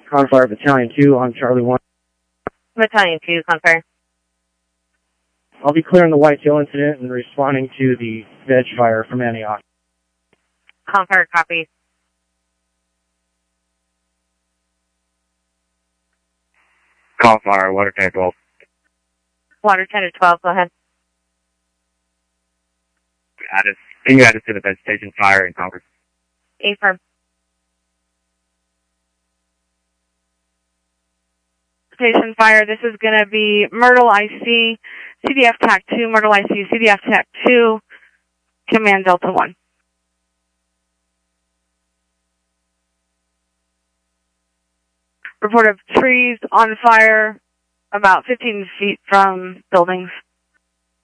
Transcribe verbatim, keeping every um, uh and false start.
Confire Battalion two on Charlie one. Battalion two, Confire. I'll be clearing the Whitetail incident and responding to the veg fire from Antioch. Confire, copy. Confire, Water ten twelve. Water ten to twelve, go ahead. Add us, can you add us to the vegetation fire in Concord? Affirm. Station fire, this is going to be Myrtle I C, C D F T A C two, Myrtle I C, C D F T A C two, Command Delta one. Report of trees on fire about fifteen feet from buildings.